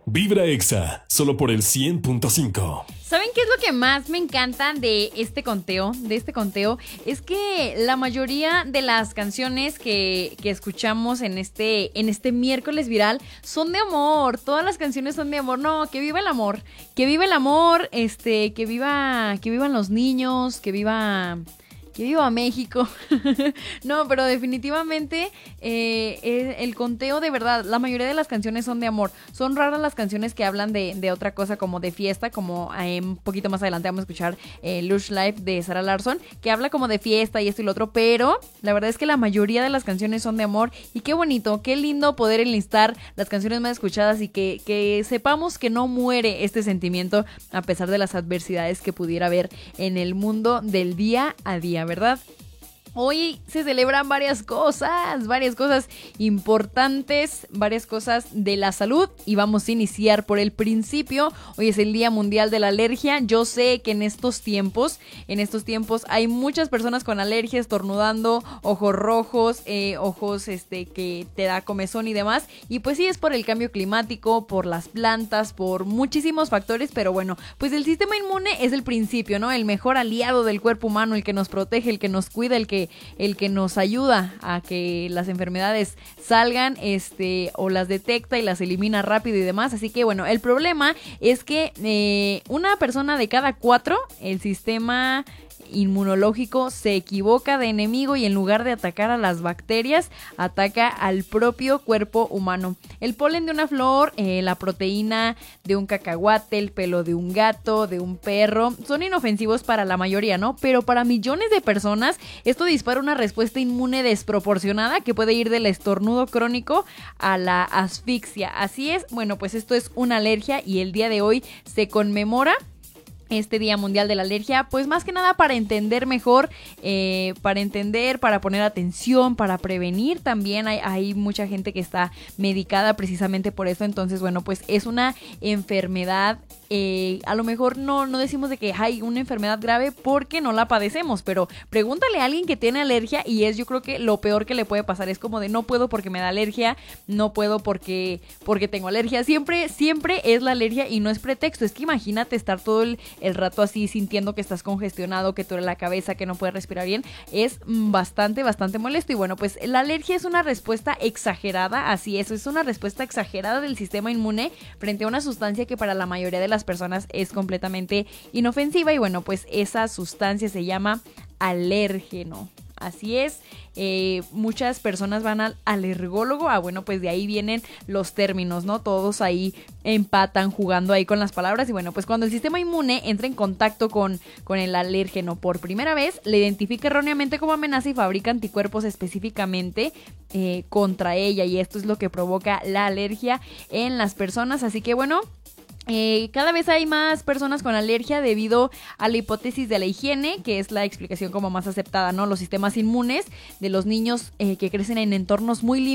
Vibra Exa, solo por el 100.5. ¿Saben qué es lo que más me encanta de este conteo? Es que la mayoría de las canciones que escuchamos en este miércoles viral son de amor. Todas las canciones son de amor. No, que viva el amor. Que viva el amor, que vivan los niños, que viva México. No, pero definitivamente el conteo, de verdad, la mayoría de las canciones son de amor. Son raras las canciones que hablan de otra cosa, como de fiesta, como un poquito más adelante vamos a escuchar Lush Life de Sarah Larsson, que habla como de fiesta y esto y lo otro, pero la verdad es que la mayoría de las canciones son de amor. Y qué bonito, qué lindo poder enlistar las canciones más escuchadas y que sepamos que no muere este sentimiento a pesar de las adversidades que pudiera haber en el mundo del día a día, ¿verdad? Hoy se celebran varias cosas importantes, varias cosas de la salud y vamos a iniciar por el principio. Hoy es el Día Mundial de la Alergia. Yo sé que en estos tiempos hay muchas personas con alergia, estornudando, ojos rojos, ojos que te da comezón y demás. Y pues sí, es por el cambio climático, por las plantas, por muchísimos factores, pero bueno, pues el sistema inmune es el principio, ¿no? El mejor aliado del cuerpo humano, el que nos protege, el que nos cuida, el que nos ayuda a que las enfermedades salgan, o las detecta y las elimina rápido y demás. Así que bueno, el problema es que una persona de cada 4, el sistema inmunológico se equivoca de enemigo y en lugar de atacar a las bacterias, ataca al propio cuerpo humano. El polen de una flor, la proteína de un cacahuate, el pelo de un gato, de un perro, son inofensivos para la mayoría, ¿no? Pero para millones de personas, esto dispara una respuesta inmune desproporcionada que puede ir del estornudo crónico a la asfixia. Así es, bueno, pues esto es una alergia y el día de hoy se conmemora este Día Mundial de la Alergia, pues más que nada para entender mejor, para poner atención, para prevenir también. Hay mucha gente que está medicada precisamente por eso. Entonces, bueno, pues es una enfermedad, a lo mejor no decimos de que hay una enfermedad grave porque no la padecemos, pero pregúntale a alguien que tiene alergia y yo creo que lo peor que le puede pasar es como de no puedo porque me da alergia, no puedo porque tengo alergia. Siempre es la alergia y no es pretexto. Es que imagínate estar todo el rato así sintiendo que estás congestionado, que te duele la cabeza, que no puedes respirar bien. Es bastante molesto. Y bueno, pues la alergia es una respuesta exagerada, así es una respuesta exagerada del sistema inmune frente a una sustancia que para la mayoría de las personas es completamente inofensiva. Y bueno, pues esa sustancia se llama alérgeno. Así es, muchas personas van al alergólogo, bueno, pues de ahí vienen los términos, ¿no? Todos ahí empatan jugando ahí con las palabras y bueno, pues cuando el sistema inmune entra en contacto con el alérgeno por primera vez, le identifica erróneamente como amenaza y fabrica anticuerpos específicamente contra ella y esto es lo que provoca la alergia en las personas, así que bueno, cada vez hay más personas con alergia debido a la hipótesis de la higiene, que es la explicación como más aceptada, ¿no? Los sistemas inmunes de los niños que crecen en entornos muy limpios